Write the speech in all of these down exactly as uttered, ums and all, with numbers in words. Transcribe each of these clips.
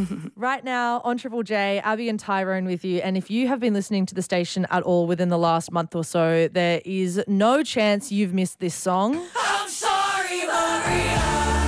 Right now on Triple J, Abby and Tyrone with you. And if you have been listening to the station at all within the last month or so, there is no chance you've missed this song. I'm sorry, Maria.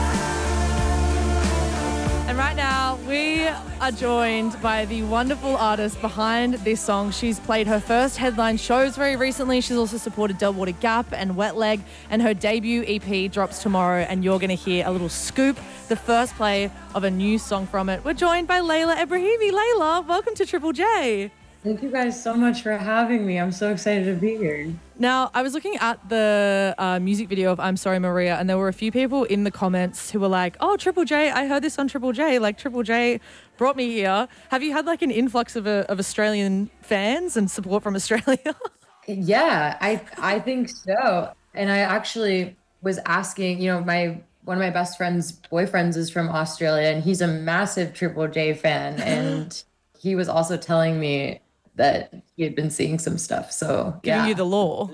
And right now, we are joined by the wonderful artist behind this song. She's played her first headline shows very recently. She's also supported Delwater Gap and Wet Leg, and her debut E P drops tomorrow, and you're going to hear a little scoop, the first play of a new song from it. We're joined by Laila Ebrahimi. Laila, welcome to Triple J. Thank you guys so much for having me. I'm so excited to be here. Now, I was looking at the uh, music video of I'm Sorry, Maria, and there were a few people in the comments who were like, oh, Triple J, I heard this on Triple J. Like, Triple J brought me here. Have you had like an influx of, uh, of Australian fans and support from Australia? Yeah, I I think so. And I actually was asking, you know, my one of my best friend's boyfriends is from Australia, and he's a massive Triple J fan. And he was also telling me that he had been seeing some stuff. So Giving yeah. you the law.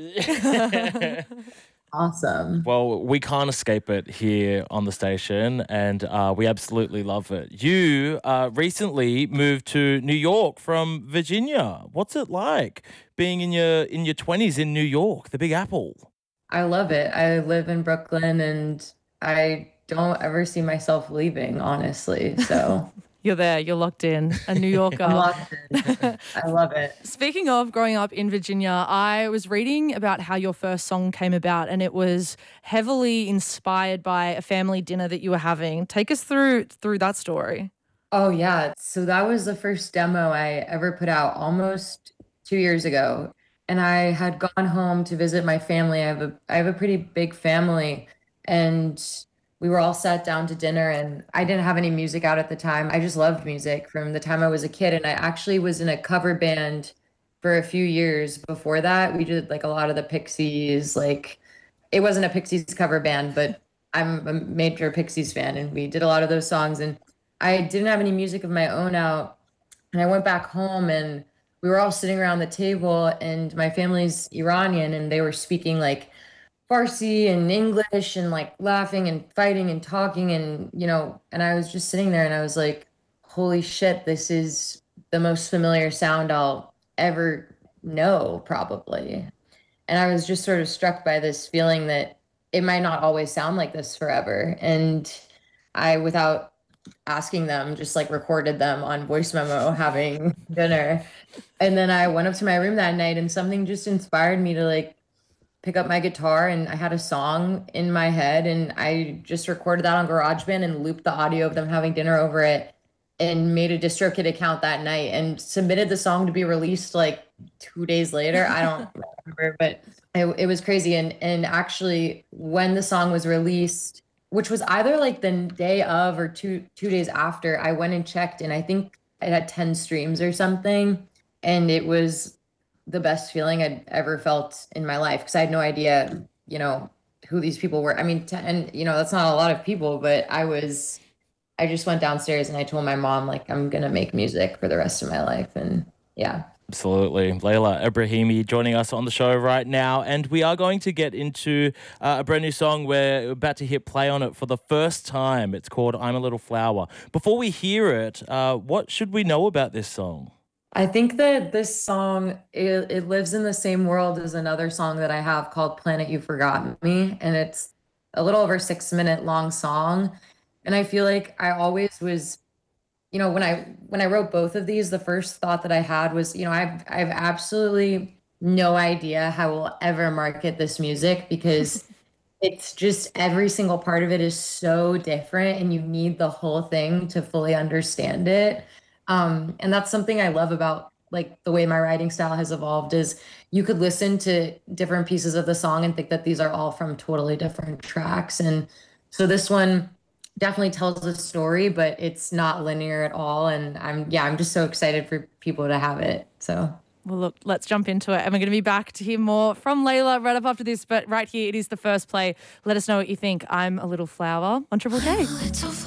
Awesome. Well, we can't escape it here on the station, and uh, we absolutely love it. You uh, recently moved to New York from Virginia. What's it like being in your in your twenties in New York, the Big Apple? I love it. I live in Brooklyn, and I don't ever see myself leaving, honestly. So You're there. You're locked in. A New Yorker. I'm locked in. I love it. Speaking of growing up in Virginia, I was reading about how your first song came about, and it was heavily inspired by a family dinner that you were having. Take us through through that story. Oh, yeah. So that was the first demo I ever put out almost two years ago. And I had gone home to visit my family. I have a I have a pretty big family, and we were all sat down to dinner, and I didn't have any music out at the time. I just loved music from the time I was a kid. And I actually was in a cover band for a few years before that. We did like a lot of the Pixies. Like, it wasn't a Pixies cover band, but I'm a major Pixies fan, and we did a lot of those songs. And I didn't have any music of my own out. And I went back home, and we were all sitting around the table, and my family's Iranian, and they were speaking like Farsi and English and like laughing and fighting and talking, and you know, and I was just sitting there, and I was like, holy shit, this is the most familiar sound I'll ever know, probably. And I was just sort of struck by this feeling that it might not always sound like this forever. And I, without asking them, just like recorded them on voice memo having dinner. And then I went up to my room that night, and something just inspired me to like pick up my guitar, and I had a song in my head, and I just recorded that on GarageBand and looped the audio of them having dinner over it, and made a DistroKid account that night and submitted the song to be released like two days later. I don't remember, but it, it was crazy. And and actually when the song was released, which was either like the day of or two two days after, I went and checked, and I think it had ten streams or something. And it was the best feeling I'd ever felt in my life, because I had no idea, you know, who these people were. I mean, t- and you know, that's not a lot of people, but I was, I just went downstairs and I told my mom, like, I'm going to make music for the rest of my life. And yeah. Absolutely. Laila Ebrahimi joining us on the show right now. And we are going to get into uh, a brand new song. We're about to hit play on it for the first time. It's called I'm a Little Flower. Before we hear it, uh, what should we know about this song? I think that this song, it, it lives in the same world as another song that I have called Planet You Forgot Me. And it's a little over six minute long song. And I feel like I always was, you know, when I when I wrote both of these, the first thought that I had was, you know, I've I've absolutely no idea how we'll ever market this music, because it's just every single part of it is so different, and you need the whole thing to fully understand it. Um, and that's something I love about like the way my writing style has evolved, is you could listen to different pieces of the song and think that these are all from totally different tracks. And so this one definitely tells a story, but it's not linear at all. And I'm, yeah, I'm just so excited for people to have it. So. Well, look, let's jump into it. And we're going to be back to hear more from Laila right up after this. But right here, it is the first play. Let us know what you think. I'm a Little Flower on Triple J.